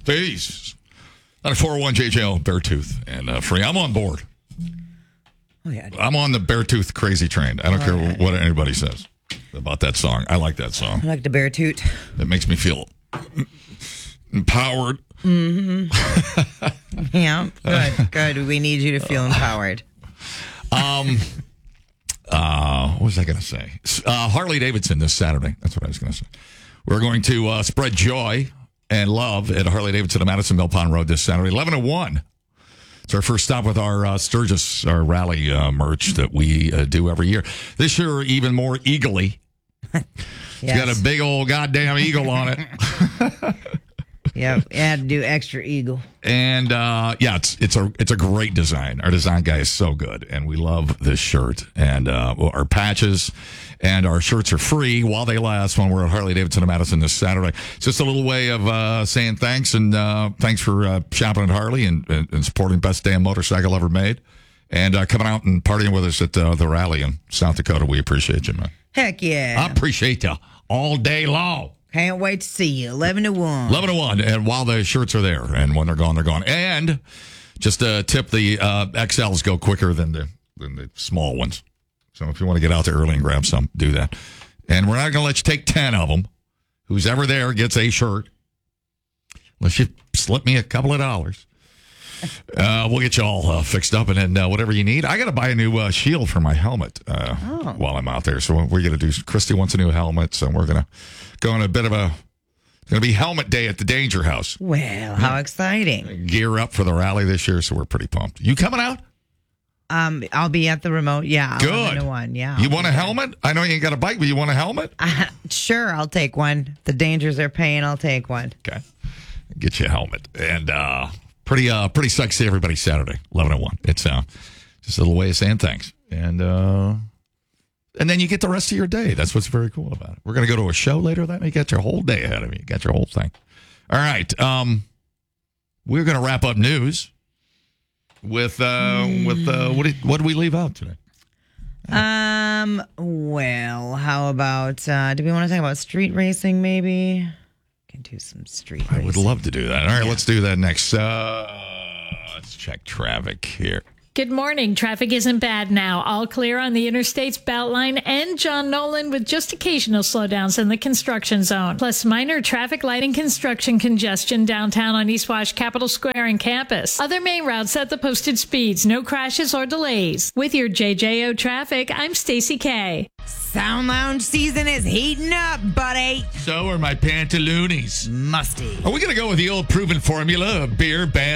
Peace. Not a 401 JJL Beartooth and free. I'm on board. Oh, yeah. I'm on the Beartooth crazy train. I don't care what anybody says about that song. I like that song. I like the bear toot. It makes me feel empowered. Mm-hmm. Yeah, good. We need you to feel empowered. What was I going to say? Harley Davidson this Saturday. That's what I was going to say. We're going to spread joy and love at Harley Davidson on Madison Mill Pond Road this Saturday, 11 to 1. It's our first stop with our Sturgis, our rally merch that we do every year. This year, even more eagerly. Yes. It's got a big old goddamn eagle on it. Yeah, you had to do extra eagle. And it's a great design. Our design guy is so good, and we love this shirt. And our patches and our shirts are free while they last when we're at Harley Davidson of Madison this Saturday. It's just a little way of saying thanks, and thanks for shopping at Harley and supporting best damn motorcycle ever made, and coming out and partying with us at the rally in South Dakota. We appreciate you, man. Heck yeah. I appreciate you all day long. Can't wait to see you. 11 to 1. 11 to 1. And while the shirts are there, and when they're gone, they're gone. And just a tip, the XLs go quicker than the small ones. So if you want to get out there early and grab some, do that. And we're not going to let you take 10 of them. Who's ever there gets a shirt. Unless you slip me a couple of dollars. We'll get you all fixed up, and then whatever you need. I got to buy a new shield for my helmet while I'm out there. So we're going to do, Christy wants a new helmet, so we're going to go on a bit of a, it's going to be helmet day at the Danger House. Well, how exciting. Gear up for the rally this year, so we're pretty pumped. You coming out? I'll be at the remote. Yeah. Good. 11 to 1. Yeah. You want a helmet? I know you ain't got a bike, but you want a helmet? Sure, I'll take one. The dangers they're paying, I'll take one. Okay. Get you a helmet. And pretty sexy everybody Saturday, 11 to 1. It's just a little way of saying thanks. And then you get the rest of your day. That's what's very cool about it. We're going to go to a show later that night. You got your whole day ahead of you. You got your whole thing. All right. We're going to wrap up news with what did we leave out today? Well, how about do we want to talk about street racing maybe? Can do some street racing. I would love to do that. All right, let's do that next. Let's check traffic here. Good morning. Traffic isn't bad now. All clear on the Interstates Beltline and John Nolan with just occasional slowdowns in the construction zone. Plus minor traffic light and construction congestion downtown on East Wash, Capitol Square, and campus. Other main routes at the posted speeds. No crashes or delays. With your JJO traffic, I'm Stacy K. Sound Lounge season is heating up, buddy. So are my pantaloonies. Musty. Are we going to go with the old proven formula of beer, band,